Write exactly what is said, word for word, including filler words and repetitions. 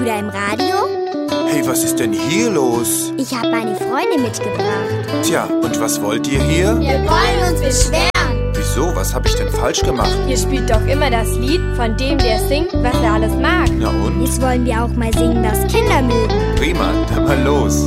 du da im Radio? Hey, was ist denn hier los? Ich habe meine Freunde mitgebracht. Tja, und was wollt ihr hier? Wir wollen uns beschweren. Wieso? Was habe ich denn falsch gemacht? Ihr spielt doch immer das Lied von dem, der singt, was er alles mag. Na und? Jetzt wollen wir auch mal singen, was Kinder mögen. Prima, dann mal los.